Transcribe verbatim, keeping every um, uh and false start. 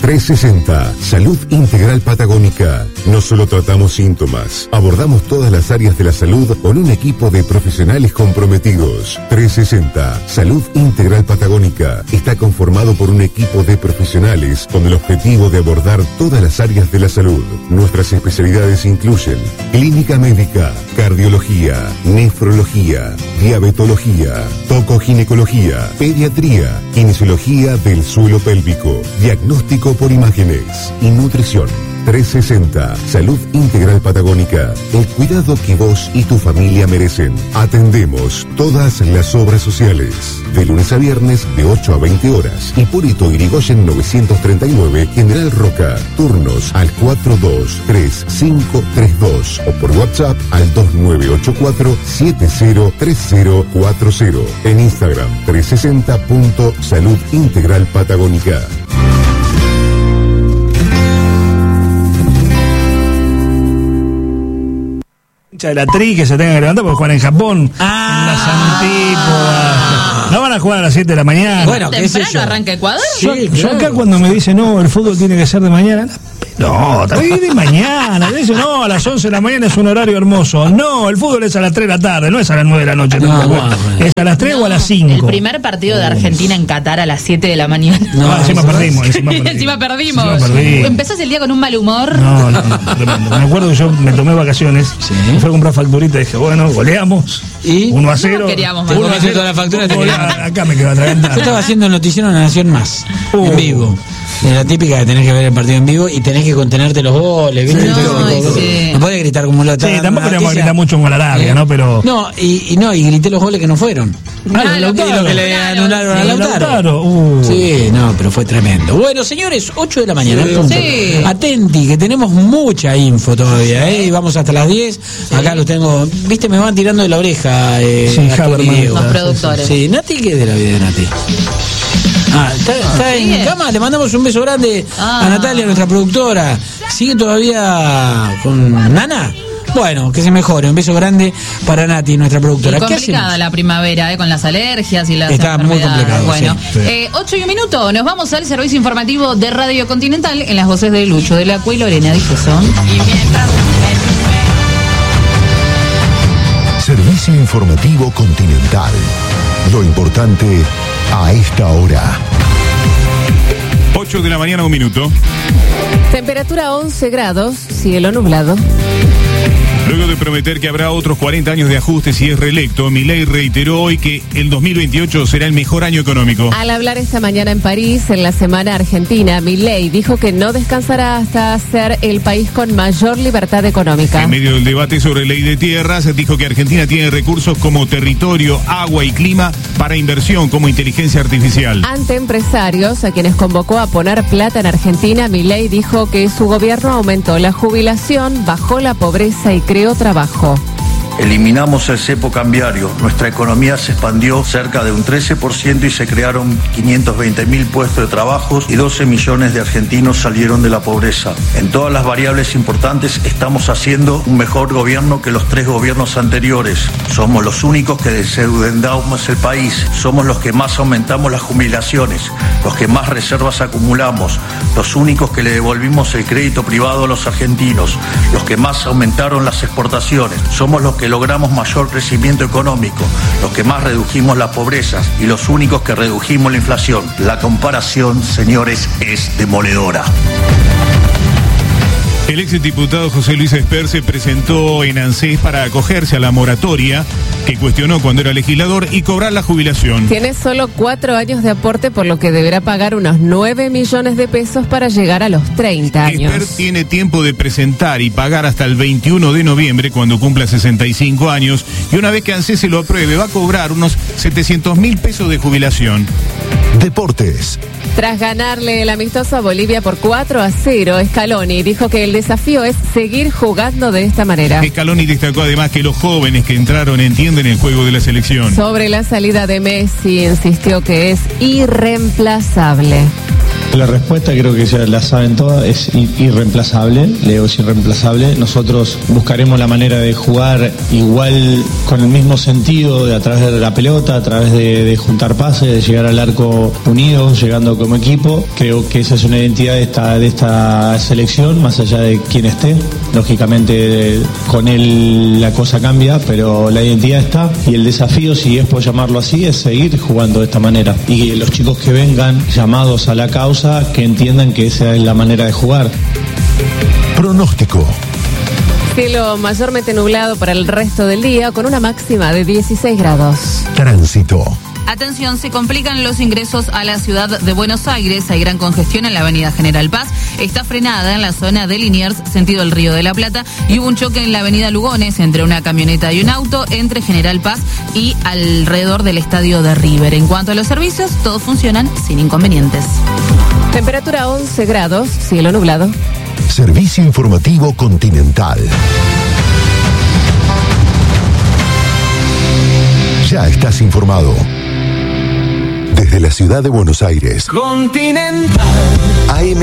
trescientos sesenta, Salud Integral Patagónica. No solo tratamos síntomas, abordamos todas las áreas de la salud con un equipo de profesionales comprometidos. trescientos sesenta, Salud Integral Patagónica. Está conformado por un equipo de profesionales con el objetivo de abordar todas las áreas de la salud. Nuestras especialidades incluyen clínica médica, cardiología, nefrología, diabetología, tocoginecología, pediatría, kinesiología del suelo pélvico, diagnóstico por imágenes y nutrición. trescientos sesenta, Salud Integral Patagónica. El cuidado que vos y tu familia merecen. Atendemos todas las obras sociales. De lunes a viernes de ocho a veinte horas. Hipólito Yrigoyen novecientos treinta y nueve, General Roca. Turnos al cuatro dos tres cinco tres dos o por WhatsApp al dos nueve ocho cuatro siete cero tres cero cuatro cero. En Instagram trescientos sesenta punto salud integral patagónica. De la tri que se tenga que levantar porque juegan en Japón, ah, en la Santípoda. No van a jugar a las siete de la mañana. Bueno, ¿qué sé yo? ¿Arranca Ecuador? Sí, yo, claro. yo acá cuando me dicen, no, el fútbol tiene que ser de mañana. No, también de mañana. Dicen, no, a las once de la mañana es un horario hermoso. No, el fútbol es a las tres de la tarde, no es a las nueve de la noche. No, no, es a las tres no, o a las cinco. El primer partido de Argentina en Qatar a las siete de la mañana. No, ah, encima, perdimos, encima perdimos. encima perdimos. Encima perdimos. Empezás el día con un mal humor. No, no, tremendo. Me acuerdo que yo me tomé vacaciones, sí. me fui a comprar facturita y dije, bueno, goleamos. ¿Y? uno a cero. No queríamos uno a cero toda la factura. Acá me quedo atragantado. Yo estaba haciendo el noticiero Una Nación Más, uh. en vivo. Es la típica de tenés que ver el partido en vivo y tenés que contenerte los goles, ¿viste? Sí, no, sí. no podés gritar como la Sí, tampoco podemos gritar mucho en Arabia, eh, ¿no? Pero. No, y, y no, y grité los goles que no fueron. Ah, ah, lo, lo, lo que le anularon sí, a Lautaro. Lautaro. Uh. Sí, no, pero fue tremendo. Bueno, señores, ocho de la mañana. Sí. Sí. Atenti, que tenemos mucha info todavía, ¿eh? Y vamos hasta las diez. Sí. Acá los tengo. ¿Viste? Me van tirando de la oreja. Eh, sí, Javier, los productores. Sí, Nati, ¿qué es de la vida de Nati? Ah, está, está en cama, le mandamos un beso grande ah. a Natalia, nuestra productora. ¿Sigue todavía con Nana? Bueno, que se mejore. Un beso grande para Nati, nuestra productora. Y complicada la primavera, eh, con las alergias y las Está muy complicado. Bueno, sí. eh, ocho y un minuto. Nos vamos al servicio informativo de Radio Continental en las voces de Lucho de la Cue y Lorena Difuso. Servicio informativo Continental. Lo importante a esta hora. ocho de la mañana, un minuto. Temperatura once grados, cielo nublado. Luego de prometer que habrá otros cuarenta años de ajustes si es reelecto, Milei reiteró hoy que el dos mil veintiocho será el mejor año económico. Al hablar esta mañana en París, en la Semana Argentina, Milei dijo que no descansará hasta ser el país con mayor libertad económica. En medio del debate sobre ley de tierras, dijo que Argentina tiene recursos como territorio, agua y clima para inversión como inteligencia artificial. Ante empresarios, a quienes convocó a poner plata en Argentina, Milei dijo que su gobierno aumentó la jubilación, bajó la pobreza y creó trabajo. Eliminamos el cepo cambiario, nuestra economía se expandió cerca de un trece por ciento y se crearon quinientos veinte mil puestos de trabajo y doce millones de argentinos salieron de la pobreza. En todas las variables importantes estamos haciendo un mejor gobierno que los tres gobiernos anteriores. Somos los únicos que desendeudamos el país, somos los que más aumentamos las jubilaciones, los que más reservas acumulamos, los únicos que le devolvimos el crédito privado a los argentinos, los que más aumentaron las exportaciones, somos los que logramos mayor crecimiento económico, los que más redujimos la pobreza y los únicos que redujimos la inflación. La comparación, señores, es demoledora. El exdiputado José Luis Esper se presentó en ANSES para acogerse a la moratoria que cuestionó cuando era legislador y cobrar la jubilación. Tiene solo cuatro años de aporte, por lo que deberá pagar unos nueve millones de pesos para llegar a los treinta años. Esper tiene tiempo de presentar y pagar hasta el veintiuno de noviembre cuando cumpla sesenta y cinco años y una vez que ANSES se lo apruebe va a cobrar unos setecientos mil pesos de jubilación. Deportes. Tras ganarle el amistoso a Bolivia por cuatro a cero, Scaloni dijo que el desafío es seguir jugando de esta manera. Scaloni destacó además que los jóvenes que entraron entienden el juego de la selección. Sobre la salida de Messi, insistió que es irreemplazable. La respuesta creo que ya la saben todas, es irreemplazable. Leo es irreemplazable. Nosotros buscaremos la manera de jugar igual, con el mismo sentido, de a través de la pelota, a través de, de juntar pases, de llegar al arco unidos, llegando como equipo. Creo que esa es una identidad de esta, de esta selección, más allá de quién esté. Lógicamente con él la cosa cambia, pero la identidad está, y el desafío, si es por llamarlo así, es seguir jugando de esta manera. Y los chicos que vengan llamados a la causa, que entiendan que esa es la manera de jugar. Pronóstico. Cielo mayormente nublado para el resto del día, con una máxima de dieciséis grados. Tránsito. Atención, se complican los ingresos a la ciudad de Buenos Aires. Hay gran congestión en la avenida General Paz. Está frenada en la zona de Liniers, sentido el Río de la Plata. Y hubo un choque en la avenida Lugones entre una camioneta y un auto, entre General Paz y alrededor del estadio de River. En cuanto a los servicios, todos funcionan sin inconvenientes. Temperatura once grados, cielo nublado. Servicio informativo Continental. Ya estás informado. Desde la ciudad de Buenos Aires. Continental.